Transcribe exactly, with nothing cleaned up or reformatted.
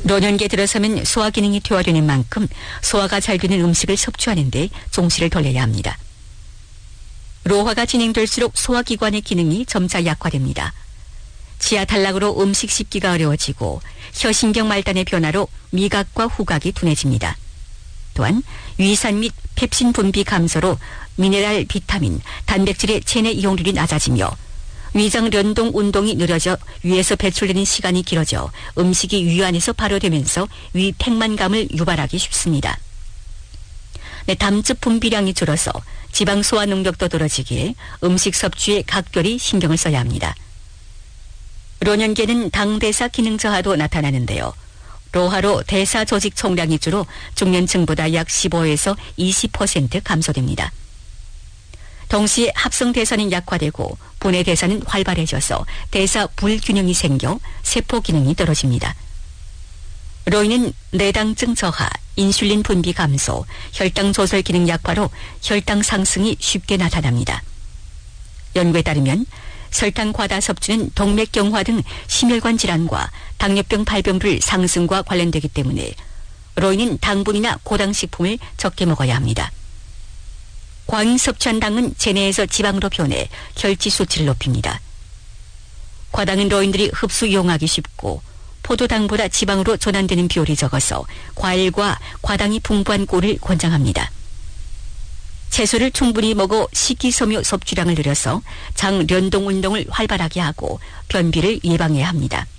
노년기에 들어서면 소화 기능이 퇴화되는 만큼 소화가 잘 되는 음식을 섭취하는 데 종시를 돌려야 합니다. 노화가 진행될수록 소화기관의 기능이 점차 약화됩니다. 치아 탈락으로 음식 씹기가 어려워지고 혀신경 말단의 변화로 미각과 후각이 둔해집니다. 또한 위산 및 펩신 분비 감소로 미네랄, 비타민, 단백질의 체내 이용률이 낮아지며 위장 연동 운동이 느려져 위에서 배출되는 시간이 길어져 음식이 위 안에서 발효되면서 위 팽만감을 유발하기 쉽습니다. 네, 담즙 분비량이 줄어서 지방 소화 능력도 떨어지기에 음식 섭취에 각별히 신경을 써야 합니다. 노년기에는 당대사 기능 저하도 나타나는데요. 노화로 대사 조직 총량이 줄어 중년층보다 약 십오에서 이십 퍼센트 감소됩니다. 동시에 합성 대사는 약화되고 분해 대사는 활발해져서 대사 불균형이 생겨 세포 기능이 떨어집니다. 노인은 내당증 저하, 인슐린 분비 감소, 혈당 조절 기능 약화로 혈당 상승이 쉽게 나타납니다. 연구에 따르면 설탕 과다 섭취는 동맥경화 등 심혈관 질환과 당뇨병 발병률 상승과 관련되기 때문에 노인은 당분이나 고당식품을 적게 먹어야 합니다. 과잉 섭취한 당은 체내에서 지방으로 변해 혈지 수치를 높입니다. 과당은 노인들이 흡수 이용하기 쉽고 포도당보다 지방으로 전환되는 비율이 적어서 과일과 과당이 풍부한 꿀을 권장합니다. 채소를 충분히 먹어 식이섬유 섭취량을 늘려서 장 연동 운동을 활발하게 하고 변비를 예방해야 합니다.